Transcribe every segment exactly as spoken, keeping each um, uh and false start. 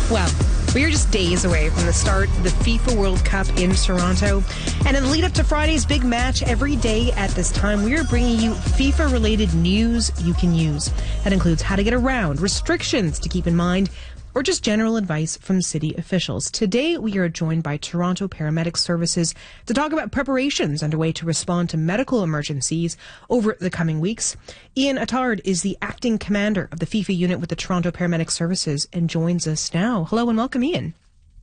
Well, we are just days away from the start of the FIFA World Cup in Toronto. And in the lead up to Friday's big match, every day at this time, we are bringing you FIFA-related news you can use. That includes how to get around, restrictions to keep in mind, or just general advice from city officials. Today, we are joined by Toronto Paramedic Services to talk about preparations underway to respond to medical emergencies over the coming weeks. Ian Attard is the acting commander of the FIFA unit with the Toronto Paramedic Services and joins us now. Hello and welcome, Ian.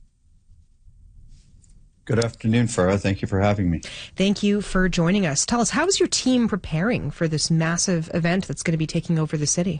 Good afternoon, Farah. Thank you for having me. Thank you for joining us. Tell us, how is your team preparing for this massive event that's going to be taking over the city?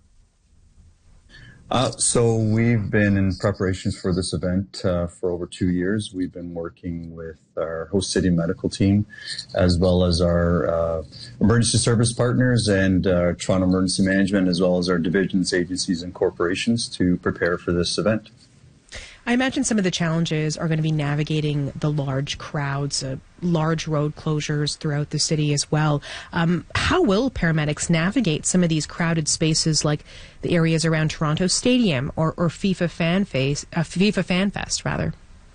Uh, so we've been in preparations for this event uh, for over two years. We've been working with our host city medical team, as well as our uh, emergency service partners and uh, Toronto Emergency Management, as well as our divisions, agencies, and corporations to prepare for this event. I imagine some of the challenges are going to be navigating the large crowds, uh, large road closures throughout the city as well. Um, how will paramedics navigate some of these crowded spaces like the areas around Toronto Stadium or, or FIFA Fan Face, uh, FIFA Fan Fest, rather?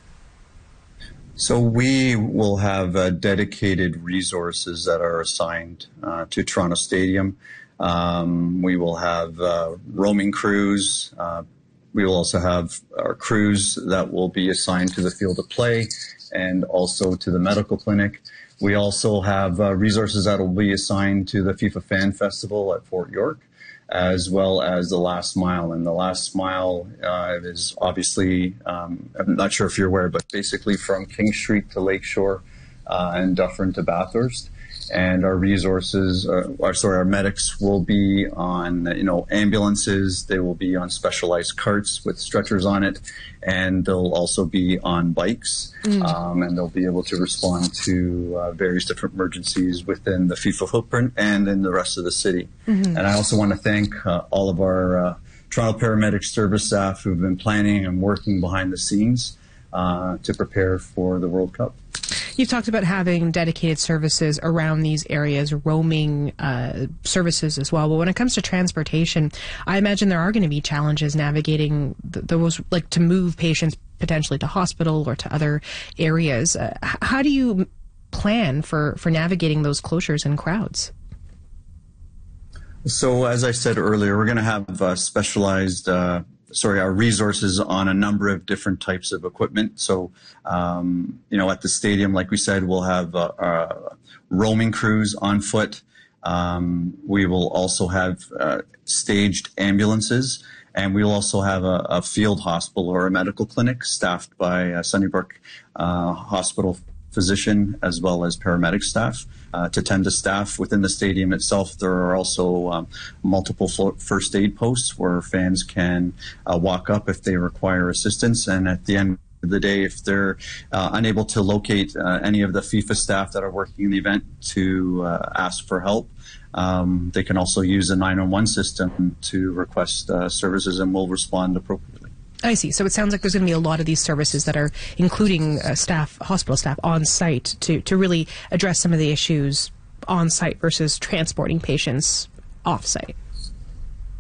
So we will have uh, dedicated resources that are assigned uh, to Toronto Stadium. Um, we will have uh, roaming crews. Uh, We will also have our crews that will be assigned to the field of play and also to the medical clinic. We also have uh, resources that will be assigned to the FIFA Fan Festival at Fort York, as well as the Last Mile. And the Last Mile uh, is obviously, um, I'm not sure if you're aware, but basically from King Street to Lakeshore uh, and Dufferin to Bathurst. And our resources, uh, our, sorry, our medics will be on, you know, ambulances. They will be on specialized carts with stretchers on it, and they'll also be on bikes, mm. um, and they'll be able to respond to uh, various different emergencies within the FIFA footprint and in the rest of the city. Mm-hmm. And I also want to thank uh, all of our uh, Toronto Paramedic Service staff who've been planning and working behind the scenes uh, to prepare for the World Cup. You've talked about having dedicated services around these areas, roaming uh, services as well. But when it comes to transportation, I imagine there are going to be challenges navigating th- those, like to move patients potentially to hospital or to other areas. Uh, h- how do you plan for, for navigating those closures and crowds? So as I said earlier, we're going to have uh, specialized uh sorry, our resources on a number of different types of equipment. So, um, you know, at the stadium, like we said, we'll have uh, uh, roaming crews on foot. Um, we will also have uh, staged ambulances, and we will also have a, a field hospital or a medical clinic staffed by a Sunnybrook uh, Hospital physician as well as paramedic staff uh, to tend to staff within the stadium itself. There are also um, multiple first aid posts where fans can uh, walk up if they require assistance. And at the end of the day, if they're uh, unable to locate uh, any of the FIFA staff that are working in the event to uh, ask for help, um, they can also use the nine one one system to request uh, services, and we'll respond appropriately. I see. So it sounds like there's going to be a lot of these services that are including uh, staff, hospital staff on site to, to really address some of the issues on site versus transporting patients off site.